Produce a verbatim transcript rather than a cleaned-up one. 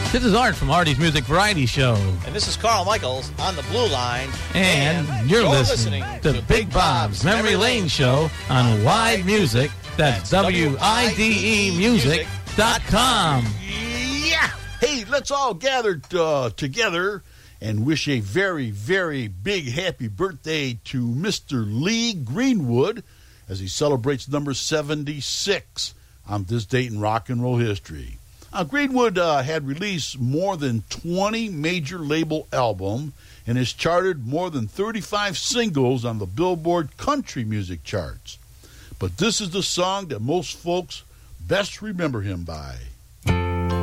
This is Art from Artie's Music Variety Show. And this is Carl Michaels on the Blue Line. And, and you're, you're listening, listening to Big Bob's Memory Lane Show on Wide Music. That's W I D E music dot com. Yeah! Hey, let's all gather uh, together and wish a very, very big happy birthday to Mister Lee Greenwood as he celebrates number seventy-six on this date in rock and roll history. Now, Greenwood uh, had released more than twenty major label albums and has charted more than thirty-five singles on the Billboard country music charts. But this is the song that most folks best remember him by.